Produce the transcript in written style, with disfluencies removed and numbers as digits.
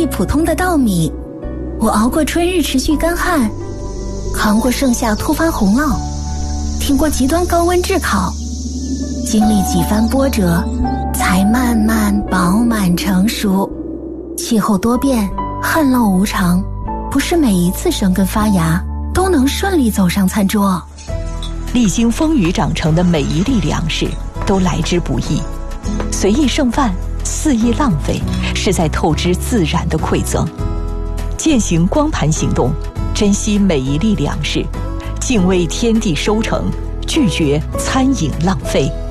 历普通的稻米，我熬过春日持续干旱，扛过盛夏突发洪涝，挺过极端高温炙烤，经历几番波折，才慢慢饱满成熟。气候多变，旱涝无常，不是每一次生根发芽都能顺利走上餐桌。 历经风雨长成的每一粒粮食都来之不易，随意剩饭，肆意浪费，是在透支自然的馈赠。践行光盘行动，珍惜每一粒粮食，敬畏天地收成，拒绝餐饮浪费。